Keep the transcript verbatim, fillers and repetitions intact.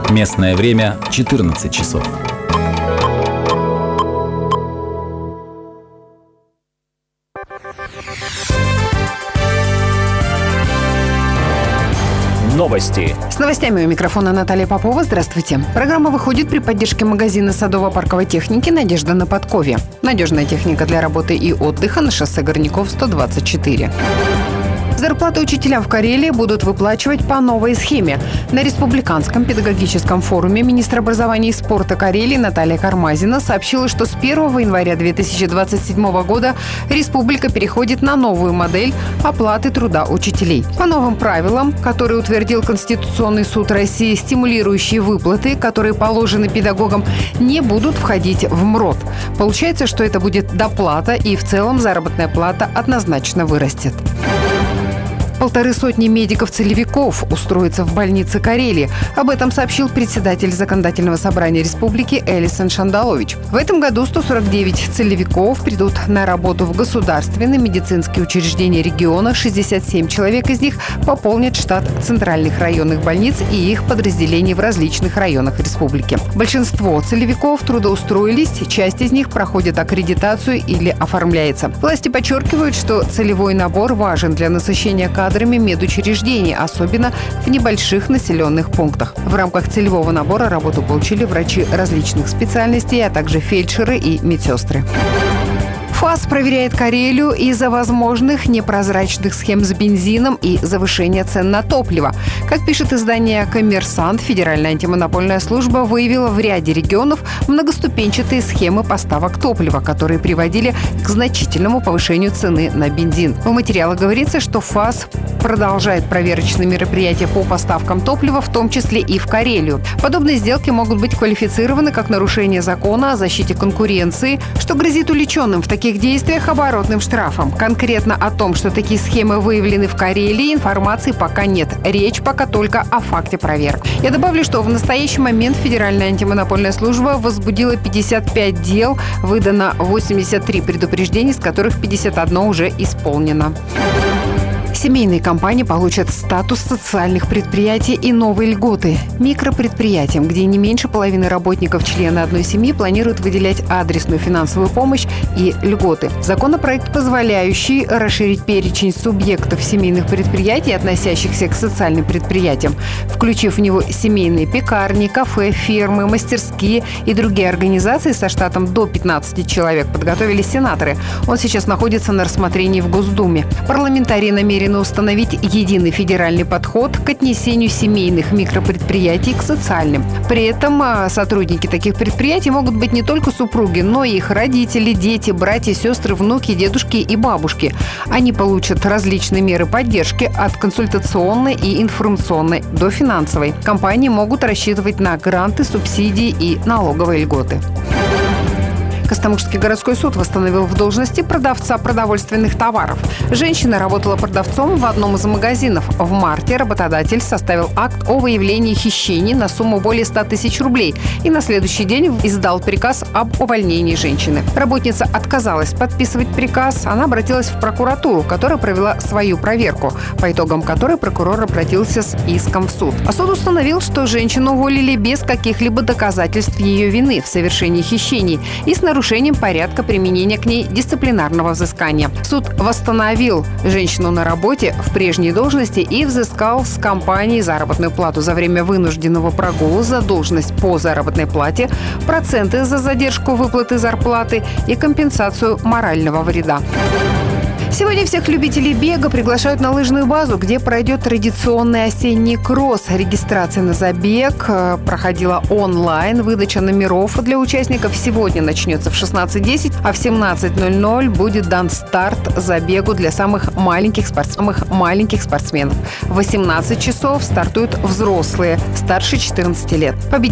Местное время четырнадцать часов. Новости. С новостями у микрофона Наталья Попова. Здравствуйте. Программа выходит при поддержке магазина садово-парковой техники «Надежда» на Подкове. Надежная техника для работы и отдыха на шоссе Горняков, сто двадцать четыре. Зарплаты учителям в Карелии будут выплачивать по новой схеме. На Республиканском педагогическом форуме министр образования и спорта Карелии Наталья Кармазина сообщила, что с первого января две тысячи двадцать седьмого года республика переходит на новую модель оплаты труда учителей. По новым правилам, которые утвердил Конституционный суд России, стимулирующие выплаты, которые положены педагогам, не будут входить в МРОТ. Получается, что это будет доплата, и в целом заработная плата однозначно вырастет. Полторы сотни медиков-целевиков устроятся в больнице Карелии. Об этом сообщил председатель Законодательного собрания республики Элисон Шандалович. В этом году сто сорок девять целевиков придут на работу в государственные медицинские учреждения региона. шестьдесят семь человек из них пополнят штат центральных районных больниц и их подразделений в различных районах республики. Большинство целевиков трудоустроились, часть из них проходит аккредитацию или оформляется. Власти подчеркивают, что целевой набор важен для насыщения кадров кадрами медучреждений, особенно в небольших населенных пунктах. В рамках целевого набора работу получили врачи различных специальностей, а также фельдшеры и медсестры. ФАС проверяет Карелию из-за возможных непрозрачных схем с бензином и завышения цен на топливо. Как пишет издание «Коммерсант», Федеральная антимонопольная служба выявила в ряде регионов многоступенчатые схемы поставок топлива, которые приводили к значительному повышению цены на бензин. В материалах говорится, что ФАС продолжает проверочные мероприятия по поставкам топлива, в том числе и в Карелию. Подобные сделки могут быть квалифицированы как нарушение закона о защите конкуренции, что грозит увлеченным в таких действиях оборотным штрафом. Конкретно о том, что такие схемы выявлены в Карелии, информации пока нет. Речь пока только о факте проверок. Я добавлю, что в настоящий момент Федеральная антимонопольная служба возбудила пятьдесят пять дел, выдано восемьдесят три предупреждений, из которых пятьдесят одно уже исполнено. Семейные компании получат статус социальных предприятий и новые льготы. Микропредприятиям, где не меньше половины работников члены одной семьи, планируют выделять адресную финансовую помощь и льготы. Законопроект, позволяющий расширить перечень субъектов семейных предприятий, относящихся к социальным предприятиям, включив в него семейные пекарни, кафе, фермы, мастерские и другие организации со штатом до пятнадцати человек, подготовили сенаторы. Он сейчас находится на рассмотрении в Госдуме. Парламентарии намерены установить единый федеральный подход к отнесению семейных микропредприятий к социальным. При этом сотрудники таких предприятий могут быть не только супруги, но и их родители, дети, братья, сестры, внуки, дедушки и бабушки. Они получат различные меры поддержки от консультационной и информационной до финансовой. Компании могут рассчитывать на гранты, субсидии и налоговые льготы. Костомукшский городской суд восстановил в должности продавца продовольственных товаров. Женщина работала продавцом в одном из магазинов. В марте работодатель составил акт о выявлении хищений на сумму более ста тысяч рублей и на следующий день издал приказ об увольнении женщины. Работница отказалась подписывать приказ. Она обратилась в прокуратуру, которая провела свою проверку, по итогам которой прокурор обратился с иском в суд. А суд установил, что женщину уволили без каких-либо доказательств ее вины в совершении хищений и с нарушением порядка применения к ней дисциплинарного взыскания. Суд восстановил женщину на работе в прежней должности и взыскал с компании заработную плату за время вынужденного прогула, задолженность по заработной плате, проценты за задержку выплаты зарплаты и компенсацию морального вреда. Сегодня всех любителей бега приглашают на лыжную базу, где пройдет традиционный осенний кросс. Регистрация на забег проходила онлайн. Выдача номеров для участников сегодня начнется в шестнадцать десять, а в семнадцать ноль ноль будет дан старт забегу для самых маленьких, спорт... самых маленьких спортсменов. В восемнадцать часов стартуют взрослые, старше четырнадцати лет. Победитель